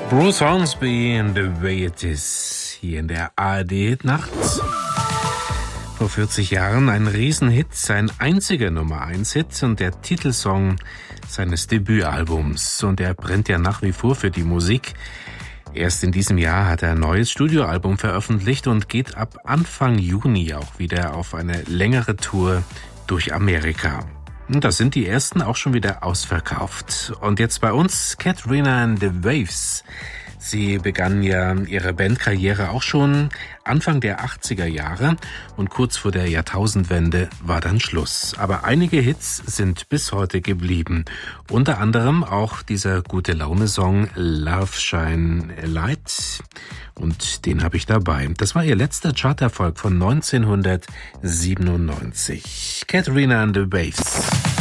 Bruce Hornsby and The Way It Is hier in der ARD-Nacht. Vor 40 Jahren ein Riesenhit, sein einziger Nummer-1-Hit und der Titelsong seines Debütalbums. Und er brennt ja nach wie vor für die Musik. Erst in diesem Jahr hat er ein neues Studioalbum veröffentlicht und geht ab Anfang Juni auch wieder auf eine längere Tour durch Amerika. Und da sind die ersten auch schon wieder ausverkauft. Und jetzt bei uns Katrina and the Waves. Sie begann ja ihre Bandkarriere auch schon Anfang der 80er Jahre und kurz vor der Jahrtausendwende war dann Schluss. Aber einige Hits sind bis heute geblieben. Unter anderem auch dieser Gute-Laune-Song Love Shine a Light. Und den habe ich dabei. Das war ihr letzter Charterfolg von 1997. Katrina and the Waves.